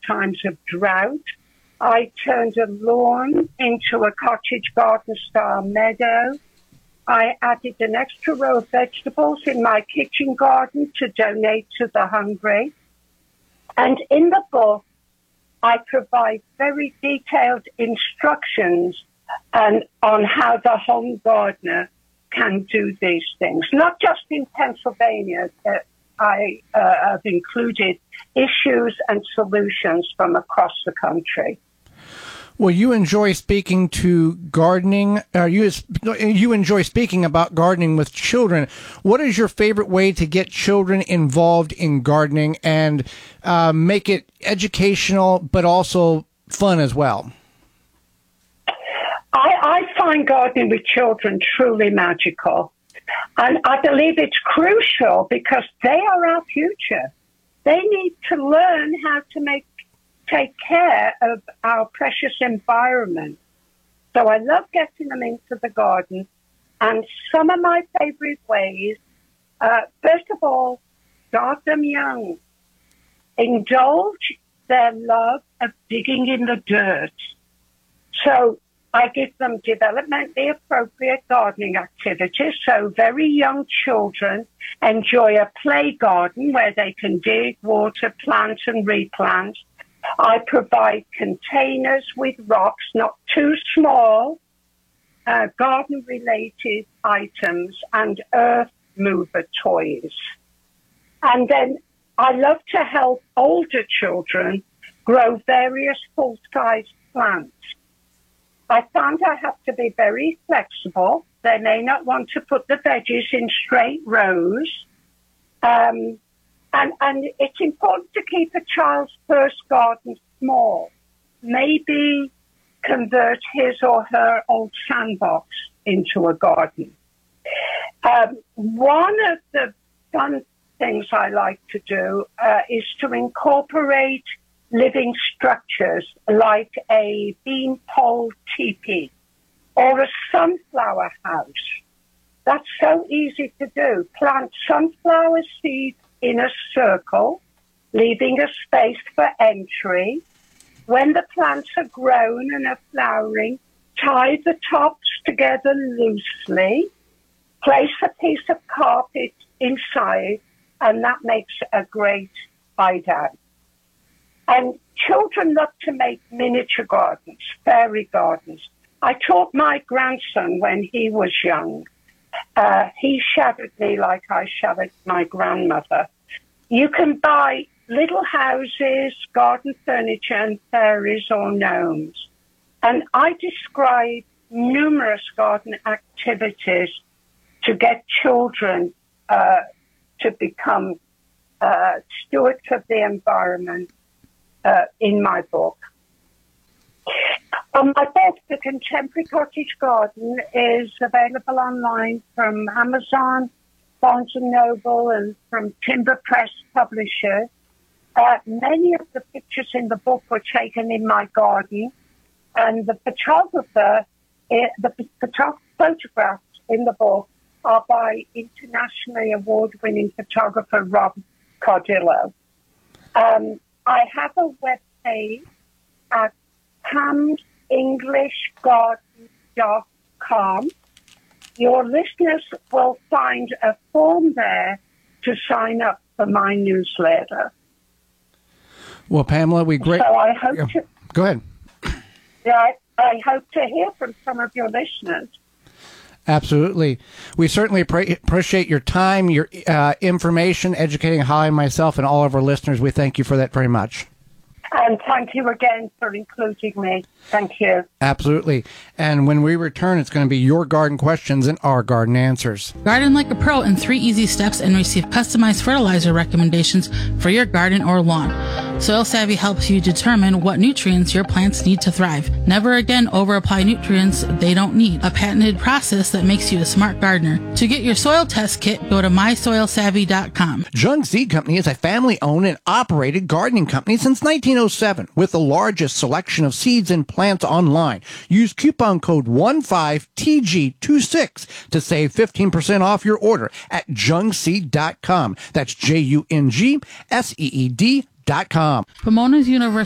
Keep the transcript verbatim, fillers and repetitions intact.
times of drought. I turned a lawn into a cottage garden-style meadow. I added an extra row of vegetables in my kitchen garden to donate to the hungry. And in the book, I provide very detailed instructions and on how the home gardener can do these things. Not just in Pennsylvania, uh, I uh, have included issues and solutions from across the country. Well, you enjoy speaking to gardening. Uh, you you enjoy speaking about gardening with children. What is your favorite way to get children involved in gardening and uh, make it educational, but also fun as well? I, I find gardening with children truly magical. And I believe it's crucial because they are our future. They need to learn how to make take care of our precious environment. So I love getting them into the garden. And some of my favorite ways, uh, first of all, start them young. Indulge their love of digging in the dirt. So I give them developmentally appropriate gardening activities. So very young children enjoy a play garden where they can dig, water, plant, and replant. I provide containers with rocks, not too small, uh, garden-related items, and earth mover toys. And then I love to help older children grow various full-size plants. I found I have to be very flexible. They may not want to put the veggies in straight rows. Um, And, and it's important to keep a child's first garden small. Maybe convert his or her old sandbox into a garden. Um, one of the fun things I like to do uh, is to incorporate living structures like a beanpole teepee or a sunflower house. That's so easy to do. Plant sunflower seeds in a circle, leaving a space for entry. When the plants are grown and are flowering, tie the tops together loosely, place a piece of carpet inside, and that makes a great hideout. And children love to make miniature gardens, fairy gardens. I taught my grandson when he was young. Uh, he shadowed me like I shadowed my grandmother. You can buy little houses, garden furniture, and fairies or gnomes. And I describe numerous garden activities to get children uh, to become uh, stewards of the environment uh, in my book. Um, my book, The Contemporary Cottage Garden, is available online from Amazon, Barnes and Noble, and from Timber Press Publishers. Uh, many of the pictures in the book were taken in my garden, and the photographer, uh, the photo- photographs in the book are by internationally award-winning photographer Rob Cardillo. Um, I have a web page at pams english garden dot com. Your listeners will find a form there to sign up for my newsletter. Well, Pamela, we great. So I hope to. Go ahead. Yeah, I, I hope to hear from some of your listeners. Absolutely. We certainly pre- appreciate your time, your uh, information, educating Holly, myself, and all of our listeners. We thank you for that very much. And thank you again for including me. Thank you. Absolutely. And when we return, it's going to be your garden questions and our garden answers. Garden like a pro in three easy steps and receive customized fertilizer recommendations for your garden or lawn. Soil Savvy helps you determine what nutrients your plants need to thrive. Never again over-apply nutrients they don't need. A patented process that makes you a smart gardener. To get your soil test kit, go to my soil savvy dot com. Jung Seed Company is a family-owned and operated gardening company since nineteen oh seven with the largest selection of seeds and plants online. Use coupon code fifteen T G twenty-six to save fifteen percent off your order at jung seed dot com. That's J U N G S E E D dot com. Pomona's Universal